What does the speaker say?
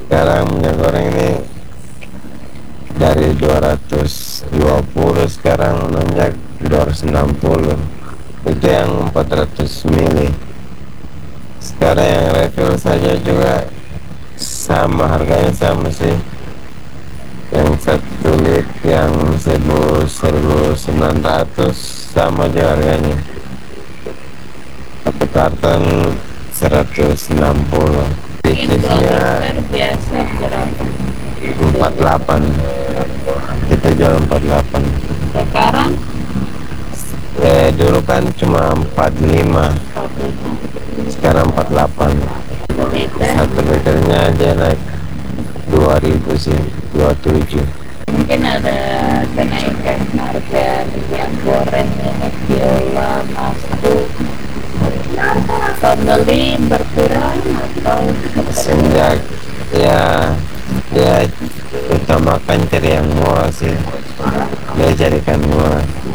Sekarang minyak goreng ini dari 220, sekarang minyak 260. Itu yang 400 mili. Sekarang yang refill saja juga sama, harganya sama sih. Yang 1 liter yang 1900 sama aja harganya. Satu karton 160. Bisnisnya biasa berapa? 48. Kita jual 48. Sekarang Dulu kan cuma 45, sekarang 48. liter 1 liternya aja naik 2000 sih, 27. mungkin ada kenaikan harga minyak goreng, minyak gula, masuk pembeli berkurang atau Sejak ya dia utamakan cari yang murah sih, dia carikan murah.